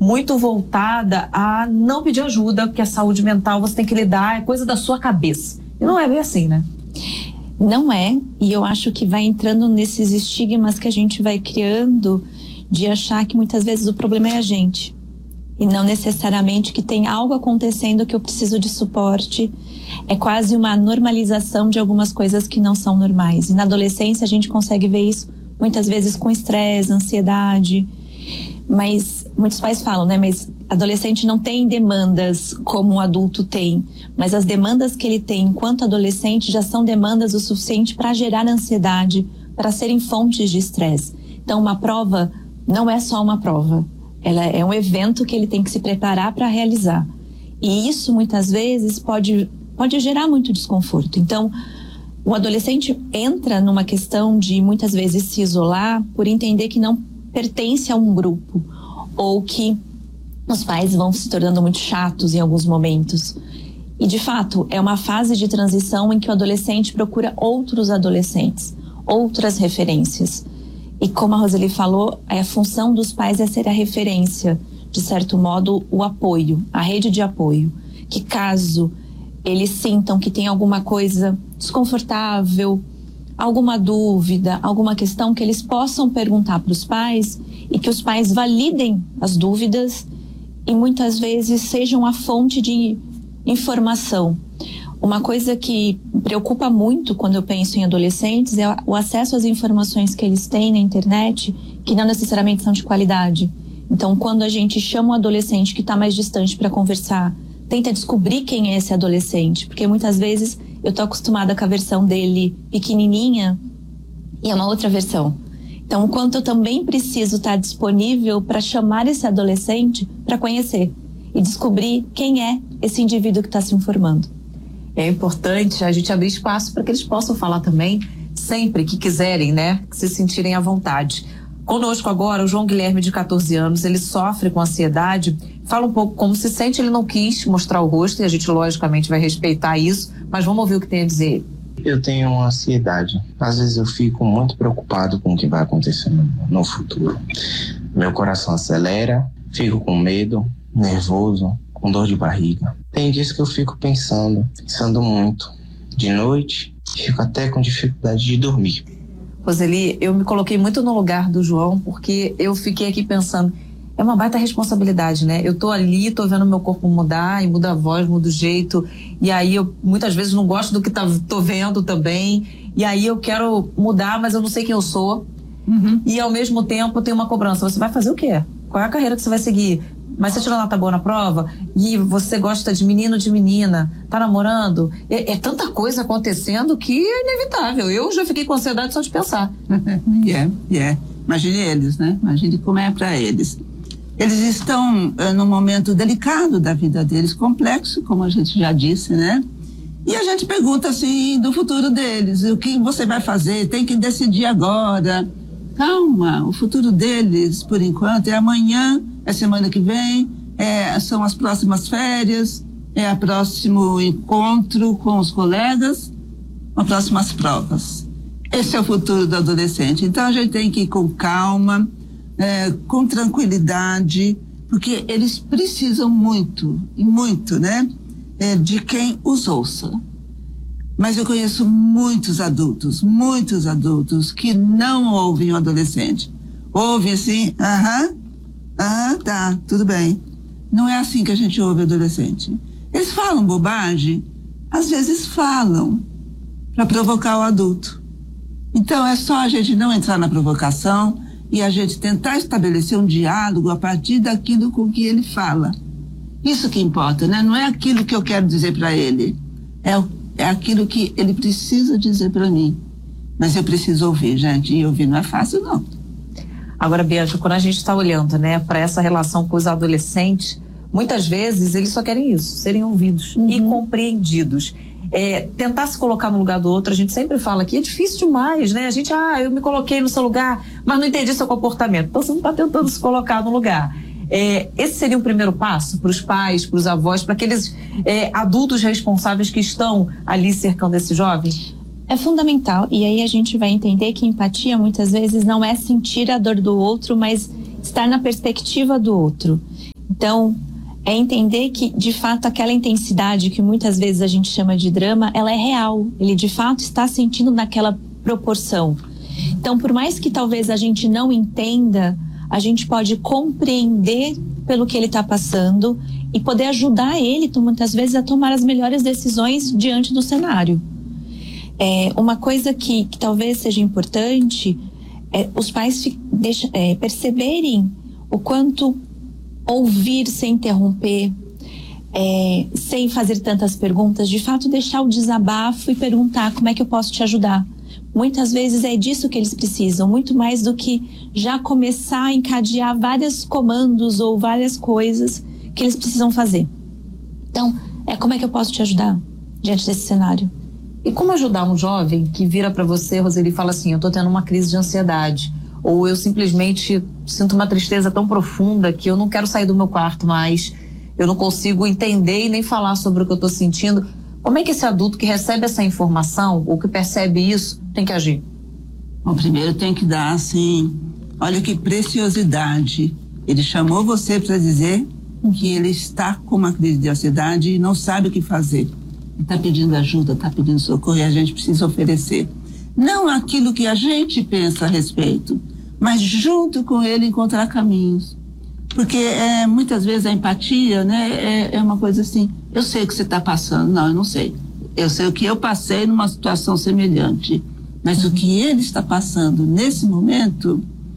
muito voltada a não pedir ajuda, porque a saúde mental você tem que lidar, é coisa da sua cabeça. E não é bem assim, né? Não é, e eu acho que vai entrando nesses estigmas que a gente vai criando de achar que muitas vezes o problema é a gente. E não necessariamente que tem algo acontecendo que eu preciso de suporte. É quase uma normalização de algumas coisas que não são normais. E na adolescência a gente consegue ver isso muitas vezes com estresse, ansiedade. Mas muitos pais falam, né? Mas adolescente não tem demandas como um adulto tem. Mas as demandas que ele tem enquanto adolescente já são demandas o suficiente para gerar ansiedade, para serem fontes de estresse. Então uma prova não é só uma prova. Ela é um evento que ele tem que se preparar para realizar. E isso muitas vezes pode gerar muito desconforto. Então o adolescente entra numa questão de muitas vezes se isolar por entender que não pertence a um grupo, ou que os pais vão se tornando muito chatos em alguns momentos. E de fato é uma fase de transição em que o adolescente procura outros adolescentes, outras referências. E como a Roseli falou, a função dos pais é ser a referência, de certo modo o apoio, a rede de apoio, que caso eles sintam que tem alguma coisa desconfortável, alguma dúvida, alguma questão, que eles possam perguntar para os pais e que os pais validem as dúvidas e muitas vezes sejam a fonte de informação. Uma coisa que me preocupa muito quando eu penso em adolescentes é o acesso às informações que eles têm na internet, que não necessariamente são de qualidade. Então, quando a gente chama um adolescente que está mais distante para conversar, tenta descobrir quem é esse adolescente, porque muitas vezes eu estou acostumada com a versão dele pequenininha e é uma outra versão. Então, o quanto eu também preciso estar disponível para chamar esse adolescente para conhecer e descobrir quem é esse indivíduo que está se informando. É importante a gente abrir espaço para que eles possam falar também sempre que quiserem, né? Que se sentirem à vontade. Conosco agora o João Guilherme, de 14 anos, ele sofre com ansiedade. Fala um pouco como se sente, ele não quis mostrar o rosto e a gente logicamente vai respeitar isso, mas vamos ouvir o que tem a dizer. Eu tenho ansiedade. Às vezes eu fico muito preocupado com o que vai acontecer no futuro. Meu coração acelera, fico com medo, nervoso, com dor de barriga. Tem dias que eu fico pensando muito. De noite, fico até com dificuldade de dormir. Roseli, eu me coloquei muito no lugar do João, porque eu fiquei aqui pensando, é uma baita responsabilidade, né? Eu tô ali, tô vendo meu corpo mudar, e muda a voz, muda o jeito, e aí eu muitas vezes não gosto do que tô vendo também, e aí eu quero mudar, mas eu não sei quem eu sou, e ao mesmo tempo tem uma cobrança, você vai fazer o quê? Qual é a carreira que você vai seguir? Mas você tirou nota boa na prova e você gosta de menino, de menina, tá namorando, é tanta coisa acontecendo que é inevitável. Eu já fiquei com ansiedade só de pensar. Imagine eles, né? Imagine como é para eles. Eles estão num momento delicado da vida deles, complexo, como a gente já disse, né? E a gente pergunta assim do futuro deles, o que você vai fazer, tem que decidir agora. Calma, o futuro deles, por enquanto, é amanhã, é semana que vem, são as próximas férias, é o próximo encontro com os colegas, as próximas provas. Esse é o futuro do adolescente. Então a gente tem que ir com calma, com tranquilidade, porque eles precisam muito, né, de quem os ouça. Mas eu conheço muitos adultos que não ouvem o adolescente. Ouvem assim, tá, tudo bem. Não é assim que a gente ouve o adolescente. Eles falam bobagem, às vezes falam para provocar o adulto. Então é só a gente não entrar na provocação e a gente tentar estabelecer um diálogo a partir daquilo com que ele fala. Isso que importa, né? Não é aquilo que eu quero dizer para ele, é aquilo que ele precisa dizer para mim. Mas eu preciso ouvir, gente, e ouvir não é fácil, não. Agora, Bianca, quando a gente está olhando, né, para essa relação com os adolescentes, muitas vezes eles só querem isso, serem ouvidos e compreendidos. Tentar se colocar no lugar do outro, a gente sempre fala que é difícil demais, né? A gente, eu me coloquei no seu lugar, mas não entendi seu comportamento. Então você não está tentando se colocar no lugar. Esse seria o primeiro passo para os pais, para os avós, para aqueles adultos responsáveis que estão ali cercando esse jovem? É fundamental, e aí a gente vai entender que empatia muitas vezes não é sentir a dor do outro, mas estar na perspectiva do outro. Então, é entender que, de fato, aquela intensidade que muitas vezes a gente chama de drama, ela é real. Ele, de fato, está sentindo naquela proporção. Então, por mais que talvez a gente não entenda, a gente pode compreender pelo que ele está passando e poder ajudar ele, muitas vezes, a tomar as melhores decisões diante do cenário. Uma coisa que talvez seja importante é os pais perceberem o quanto ouvir sem interromper, sem fazer tantas perguntas, de fato deixar o desabafo e perguntar como é que eu posso te ajudar. Muitas vezes é disso que eles precisam, muito mais do que já começar a encadear vários comandos ou várias coisas que eles precisam fazer. Então, como é que eu posso te ajudar diante desse cenário? E como ajudar um jovem que vira para você, Roseli, e fala assim, eu tô tendo uma crise de ansiedade, ou eu simplesmente sinto uma tristeza tão profunda que eu não quero sair do meu quarto mais, eu não consigo entender e nem falar sobre o que eu tô sentindo. Como é que esse adulto que recebe essa informação, ou que percebe isso, tem que agir? Bom, primeiro tem que dar, assim, olha que preciosidade. Ele chamou você para dizer que ele está com uma crise de ansiedade e não sabe o que fazer. Está pedindo ajuda, está pedindo socorro e a gente precisa oferecer. Não aquilo que a gente pensa a respeito, mas junto com ele encontrar caminhos. Porque muitas vezes a empatia, né, é uma coisa assim, eu sei o que você está passando. Não, eu não sei. Eu sei o que eu passei numa situação semelhante. Mas o que ele está passando nesse momento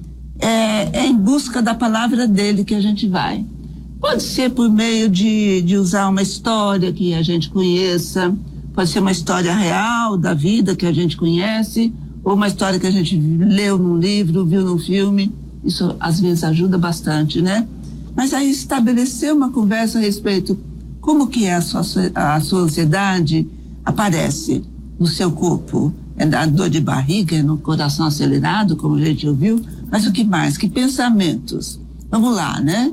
é em busca da palavra dele que a gente vai. Pode ser por meio de usar uma história que a gente conheça, pode ser uma história real da vida que a gente conhece, ou uma história que a gente leu num livro, viu num filme. Isso às vezes ajuda bastante, né? Mas aí estabelecer uma conversa a respeito como que a sua ansiedade aparece no seu corpo. É da dor de barriga, é no coração acelerado, como a gente ouviu, mas o que mais? Que pensamentos? Vamos lá, né?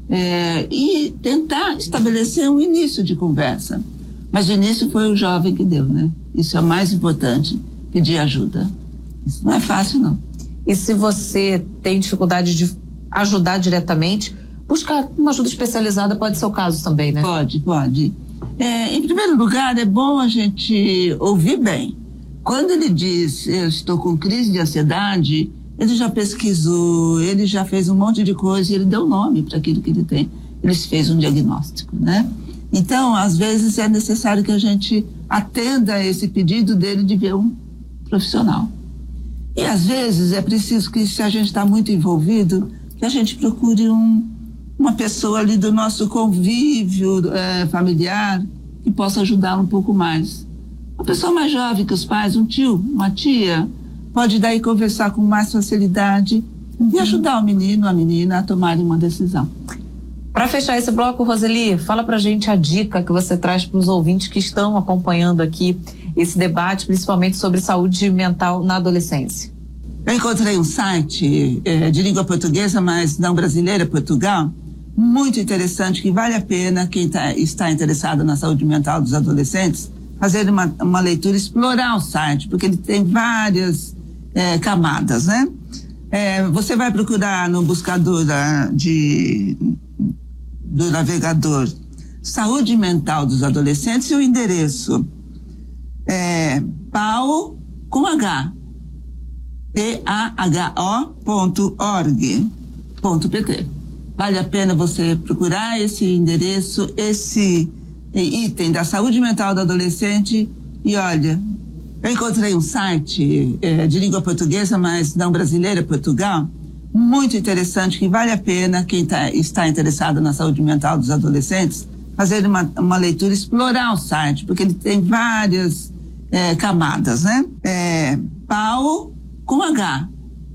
E tentar estabelecer um início de conversa. Mas o início foi o jovem que deu, né? Isso é o mais importante, pedir ajuda. Isso não é fácil, não. E se você tem dificuldade de ajudar diretamente, buscar uma ajuda especializada pode ser o caso também, né? Pode. Em primeiro lugar, é bom a gente ouvir bem. Quando ele diz, eu estou com crise de ansiedade, ele já pesquisou, ele já fez um monte de coisa e ele deu nome para aquilo que ele tem. Ele fez um diagnóstico, né? Então, às vezes é necessário que a gente atenda a esse pedido dele de ver um profissional. E às vezes é preciso que, se a gente está muito envolvido, que a gente procure uma pessoa ali do nosso convívio familiar que possa ajudá-lo um pouco mais. Uma pessoa mais jovem que os pais, um tio, uma tia, pode daí conversar com mais facilidade e ajudar o menino, a menina a tomarem uma decisão. Para fechar esse bloco, Roseli, fala pra gente a dica que você traz para os ouvintes que estão acompanhando aqui esse debate, principalmente sobre saúde mental na adolescência. Eu encontrei um site de língua portuguesa, mas não brasileira, Portugal, muito interessante, que vale a pena quem está interessado na saúde mental dos adolescentes fazer uma leitura, explorar o site, porque ele tem várias camadas, né? Você vai procurar no buscador do navegador Saúde Mental dos Adolescentes e o endereço PAHO com H, PAHO.org.pt. Vale a pena você procurar esse endereço, esse item da saúde mental do adolescente e olha, eu encontrei um site de língua portuguesa, mas não brasileira, Portugal, muito interessante, que vale a pena quem está interessado na saúde mental dos adolescentes fazer uma leitura, explorar o site, porque ele tem várias camadas, né? PAHO com H,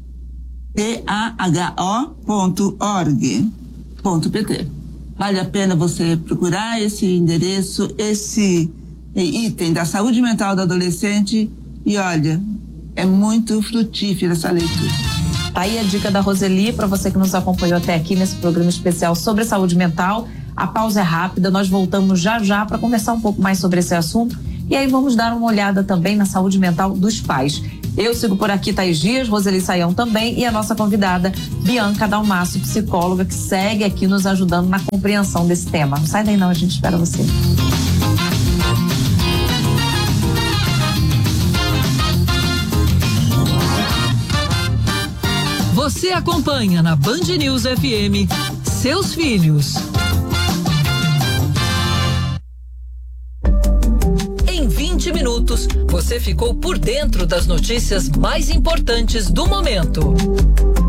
PAHO.org.pt. Vale a pena você procurar esse endereço, esse item da saúde mental do adolescente e olha, é muito frutífera essa leitura. Tá aí a dica da Roseli para você que nos acompanhou até aqui nesse programa especial sobre saúde mental. A pausa é rápida, nós voltamos já para conversar um pouco mais sobre esse assunto e aí vamos dar uma olhada também na saúde mental dos pais. Eu sigo por aqui, Thaís Dias, Roseli Saião também, e a nossa convidada, Bianca Dalmasso, psicóloga, que segue aqui nos ajudando na compreensão desse tema. Não sai daí não, a gente espera você. Você acompanha na Band News FM Seus Filhos. Em 20 minutos, você ficou por dentro das notícias mais importantes do momento.